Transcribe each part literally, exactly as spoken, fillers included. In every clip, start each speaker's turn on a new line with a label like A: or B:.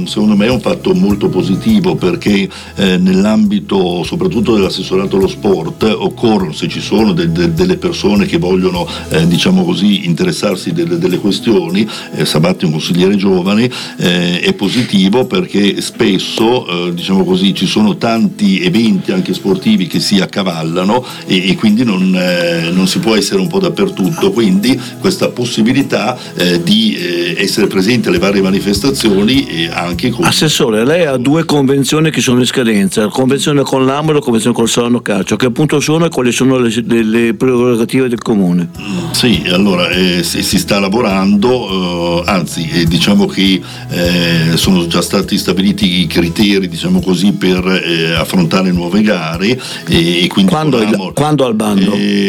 A: secondo me è un fatto molto positivo, perché eh, nell'ambito soprattutto dell'assessorato allo sport occorrono, se ci sono de- de- delle persone che vogliono eh, diciamo così interessarsi delle, delle questioni, eh, Sabatti è un consigliere giovane, eh, è positivo perché spesso eh, diciamo così ci sono tanti eventi anche sportivi che si accavallano e, e quindi non, eh, non si può essere un po' dappertutto, quindi questa possibilità eh, di eh, essere presente alle varie manifestazioni e anche con...
B: Assessore, lei ha due convenzioni che sono in scadenza, la convenzione con l'A M O e la convenzione col Salerno Calcio. A che punto sono e quali sono le, le, le prerogative del comune?
A: Sì, allora eh, si, si sta lavorando, eh, anzi eh, diciamo che eh, sono già stati stabiliti i criteri, diciamo così, per eh, affrontare nuove gare e, e quindi
B: quando, il, quando al bando?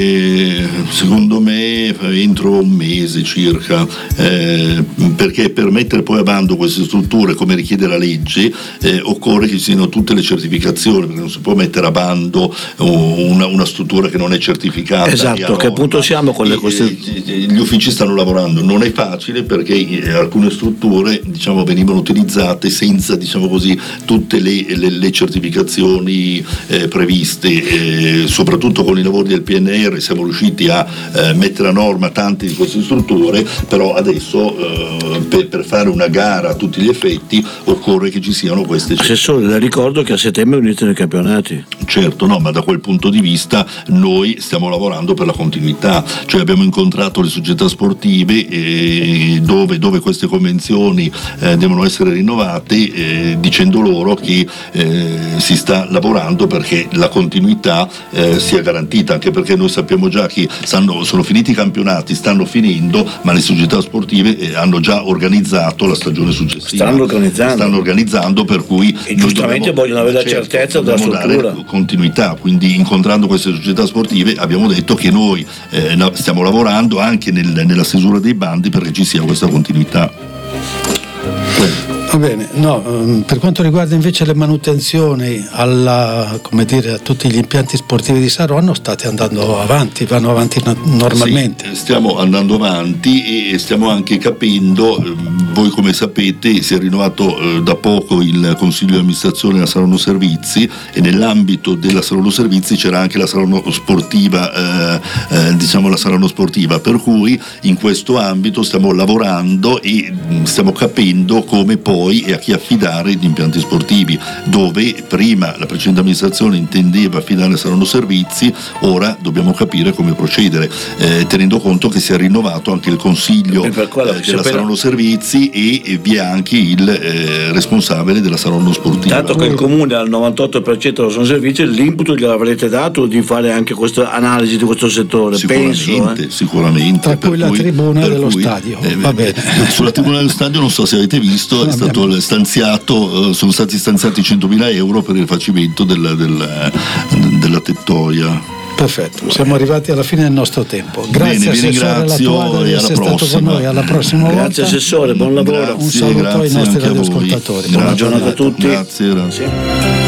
A: Eh, secondo me entro un mese circa, eh, perché per mettere poi a bando queste strutture come richiede la legge eh, occorre che ci siano tutte le certificazioni, perché non si può mettere a bando una, una struttura che non è certificata.
B: Esatto, a che punto siamo con le queste...
A: Gli uffici stanno lavorando, non è facile perché alcune strutture diciamo venivano utilizzate senza diciamo così tutte le, le, le certificazioni eh, previste, eh, soprattutto con i lavori del P N R siamo riusciti a eh, mettere a norma tante di queste strutture, però adesso eh, per, per fare una gara a tutti gli effetti occorre che ci siano queste.
B: Assessore, le ricordo che a settembre iniziano i campionati.
A: Certo, no, ma da quel punto di vista noi stiamo lavorando per la continuità, cioè abbiamo incontrato le società sportive eh, dove, dove queste convenzioni eh, devono essere rinnovate, eh, dicendo loro che eh, si sta lavorando perché la continuità eh, sia garantita, anche perché noi sappiamo già che stanno, sono finiti i campionati, stanno finendo, ma le società sportive eh, hanno già organizzato la stagione successiva.
B: Stanno organizzando.
A: Stanno organizzando, per cui
B: e giustamente dobbiamo, vogliono avere la certo, certezza della struttura.
A: Dare continuità, quindi incontrando queste società sportive abbiamo detto che noi eh, stiamo lavorando anche nel, nella stesura dei bandi perché ci sia questa continuità.
C: Va bene, no, per quanto riguarda invece le manutenzioni alla, come dire, a tutti gli impianti sportivi di Saronno, state andando avanti, vanno avanti normalmente.
A: Sì, stiamo andando avanti e stiamo anche capendo, voi come sapete si è rinnovato eh, da poco il consiglio di amministrazione della Saronno Servizi e nell'ambito della Saronno Servizi c'era anche la Saronno Sportiva, eh, eh, diciamo la Saronno Sportiva, per cui in questo ambito stiamo lavorando e stiamo capendo come poi e a chi affidare gli impianti sportivi, dove prima la precedente amministrazione intendeva affidare Saronno Servizi, ora dobbiamo capire come procedere, eh, tenendo conto che si è rinnovato anche il consiglio eh, della Saronno Servizi e, e vi è anche il eh, responsabile della Saronno Sportiva.
B: Tanto che il comune al novantotto per cento della Saronno Servizi, l'input gliel'avrete dato di fare anche questa analisi di questo settore,
A: sicuramente,
B: penso, eh.
A: sicuramente.
C: Tra cui la cui, tribuna dello cui, stadio, eh, va bene.
A: Sulla tribuna dello stadio non so se avete visto, è stato stanziato, sono stati stanziati centomila euro per il rifacimento della, della, della tettoia.
C: Perfetto, siamo arrivati alla fine del nostro tempo. Grazie.
A: Bene,
C: Assessore Lattuada di essere stato con noi, alla prossima volta.
B: Grazie Assessore, buon lavoro.
C: Un saluto ai nostri radioascoltatori.
B: Buona giornata a tutti.
A: Grazie, grazie.